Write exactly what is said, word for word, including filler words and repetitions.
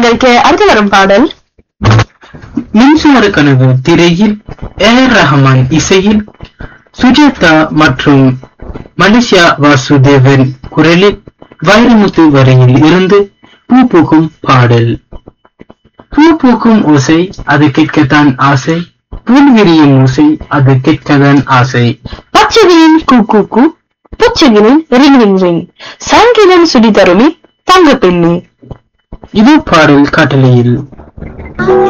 அலங்கரிக்க அடுத்து வரும் பாடல் மின்சார கனவு திரையில் ஏர் ரஹ்மான் இசையில் சுஜாதா மற்றும் மலேசியா வாசுதேவன் குரலில் வைரமுத்து வரையில் இருந்து பூ பூக்கும் பாடல். பூ பூக்கும் ஓசை அது கேட்கத்தான் ஆசை, புல்விரியும் ஓசை அது கேட்கத்தான் ஆசை. பச்சைகளின் கூ கூ கூ, புச்சைகளின் ரிங் ரிங் ரிங், சங்கிலன் சுடி தருமி தங்க பெண்ணு. இது பாடல் காட்டலையில்.